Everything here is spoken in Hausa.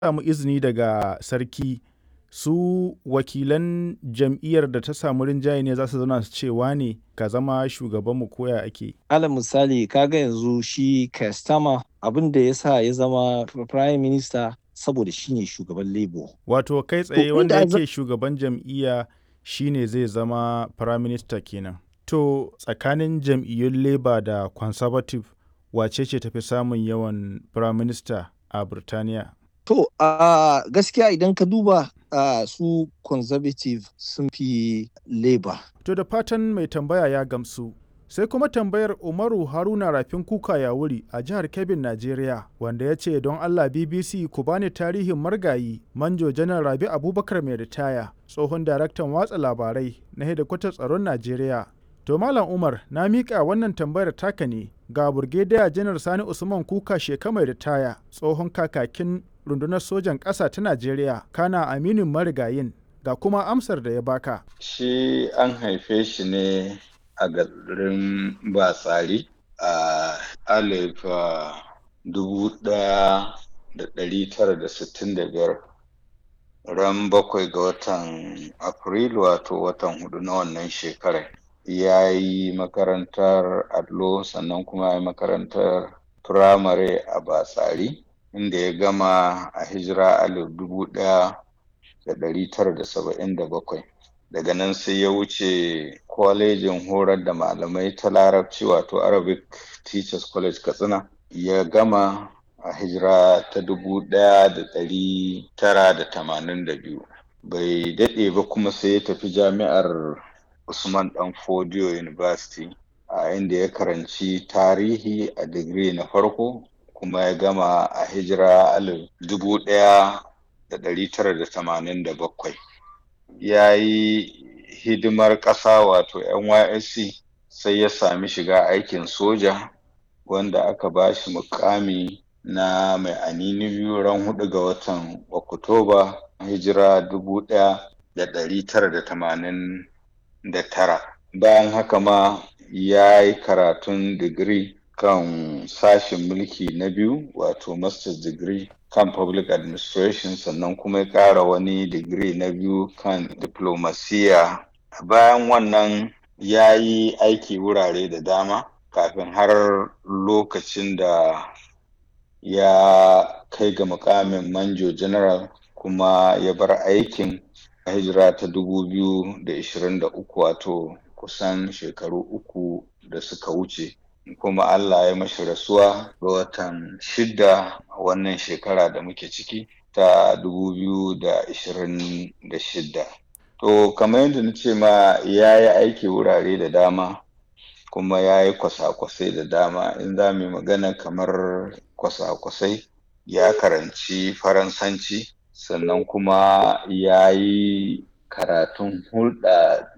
samu izini daga sarki, su wakilan jam'iyyar da ta samu rinjaye ne za su zauna su ce wane ka zama shugabanmu ko ya ake? Alal misali kaga yanzu shi Keir Starmer abin da ya sa ya zama Prime Minister saboda shi ne shugaban Labour. Wato kai To tsaye wanda inda za- yake shugaban jam'iyya shine zai zama Prime Minister kenan. To tsakanin jam'iyyun Labour da Conservative wace ce tafi samun yawan Prime Minister a Birtaniya? To a gaskiya idan ka duba su Conservative sun fi Labour. To da fatan mai tambaya ya gamsu. Sai kuma tambayar Umaru Haruna Rafin Kuka ya wuri a jihar Kebbin, Najeriya, wanda ya ce don Allah BBC ku bani tarihin margayi Manjo Janar Rabi Abubakar mai ritaya, tsohon daraktan watsa labarai na hedikwatar tsaron Najeriya. To Malam Umar na miƙa wannan tambayar taka ne ga Burgediya Janar Sani Usman Kuka Sheka mai ritaya, tsohon kakakin rundunar sojan ƙasa ta Najeriya, kana aminin marigayin. Ga kuma amsar da ya baka. Shi an haife shi ne a garin Batsari a 1965 ran 7 ga watan Afrilu wato watan 4 na wannan shekarar. Ya yi makarantar allo sannan kuma ya yi makarantar firamare a Batsari inda ya gama a hijira 1977. Daga nan sai ya wuce kwalejin horar da malamai ta larabci wato Arabic Teachers College Katsina. Ya gama a hijira ta 1982. Bai daɗe ba kuma sai ya tafi jami'ar Usman Dan Fodio University a inda ya karanci tarihi a digiri na farko kuma ya gama a hijira 1987. Ya yi hidimar ƙasa wato NYSC sai ya sami shiga aikin soja wanda aka ba shi mukami na mai anini biyu ran 4 ga watan Oktoba hijira 1989. Bayan haka ma ya yi karatun digiri kan sashen mulki na biyu wato master's degree kan public administration sannan kuma ya ƙara wani digiri na biyu kan diplomasiya. Bayan wannan ya yi aiki wurare da dama kafin har lokacin da ya kai ga mukamin manjo general kuma ya bar aikin a hijira ta 2023 wato kusan shekaru 3 da suka wuce. Kuma Allah ya mashi rasuwa ga watan 6 a wannan shekara da muke ciki ta 2026. To kamar yadda na ce ma ya yi aiki wurare da dama kuma ya yi kwasa-kwasai da dama. In za mu yi magana kamar kwasa-kwasai, ya karanci Faransanci sannan kuma ya yi karatun hulɗa